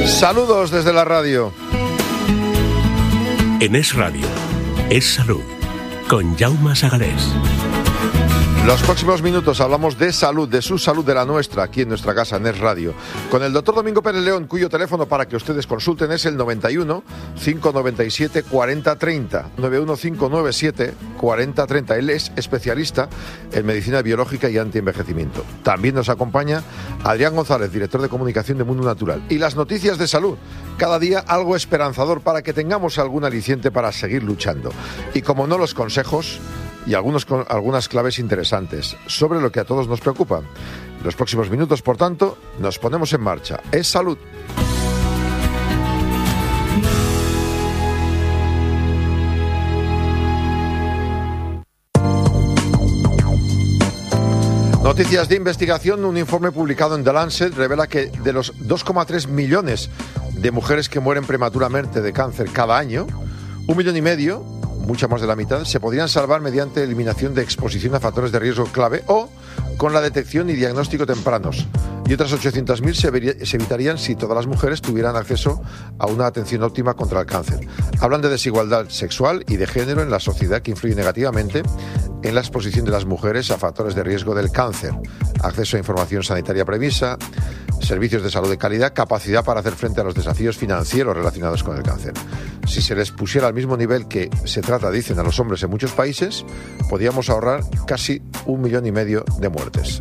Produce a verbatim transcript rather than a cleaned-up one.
Saludos desde la radio. En Es Radio, Es Salud, con Jaume Sagalés. Los próximos minutos hablamos de salud, de su salud, de la nuestra, aquí en nuestra casa, en Es Radio, con el doctor Domingo Pérez León, cuyo teléfono para que ustedes consulten es el noventa y uno, cinco noventa y siete, cuarenta treinta, noventa y uno, cinco noventa y siete, cuarenta treinta. Él es especialista en medicina biológica y antienvejecimiento. También nos acompaña Adrián González, director de comunicación de Mundo Natural. Y las noticias de salud, cada día algo esperanzador para que tengamos algún aliciente para seguir luchando. Y como no, los consejos y algunos, algunas claves interesantes sobre lo que a todos nos preocupa. En los próximos minutos, por tanto, nos ponemos en marcha. Es salud. Noticias de investigación. Un informe publicado en The Lancet revela que de los dos coma tres millones de mujeres que mueren prematuramente de cáncer cada año, un millón y medio, mucha más de la mitad, se podrían salvar mediante eliminación de exposición a factores de riesgo clave o con la detección y diagnóstico tempranos. Y otras ochocientas mil se, se evitarían si todas las mujeres tuvieran acceso a una atención óptima contra el cáncer. Hablan de desigualdad sexual y de género en la sociedad que influye negativamente en la exposición de las mujeres a factores de riesgo del cáncer. Acceso a información sanitaria previsa, servicios de salud de calidad, capacidad para hacer frente a los desafíos financieros relacionados con el cáncer. Si se les pusiera al mismo nivel que se trata, dicen, a los hombres en muchos países, podríamos ahorrar casi un millón y medio de muertes.